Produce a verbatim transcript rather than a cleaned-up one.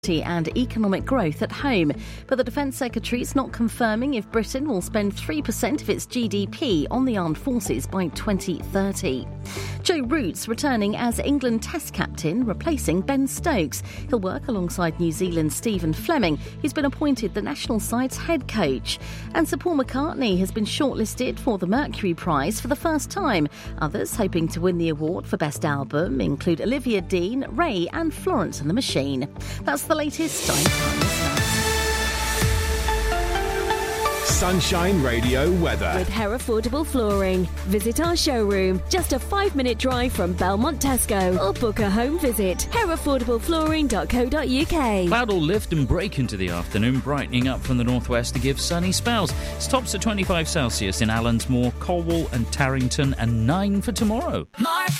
and economic growth at home. But the Defence Secretary is not confirming if Britain will spend three percent of its G D P on the armed forces by twenty thirty. Joe Root's returning as England Test captain, replacing Ben Stokes. He'll work alongside New Zealand's Stephen Fleming, who's been appointed the national side's head coach. And Sir Paul McCartney has been shortlisted for the Mercury Prize for the first time. Others hoping to win the award for Best Album include Olivia Dean, Ray and Florence and the Machine. That's the latest. Sunshine Radio weather. With Herefordable Flooring. Visit our showroom, just a five-minute drive from Belmont Tesco, or book a home visit. herefordable flooring dot co dot uk. Cloud will lift and break into the afternoon, brightening up from the northwest to give sunny spells. It's tops at twenty-five Celsius in Allensmore, Colwall and Tarrington, and nine for tomorrow. Mark